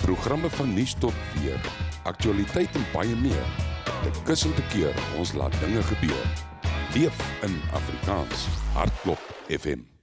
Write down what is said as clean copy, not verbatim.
Programme van nuus tot weer, aktualiteit en baie meer. Te kus en te keer, ons laat dinge gebeur. Leef in Afrikaans. Hartklop FM.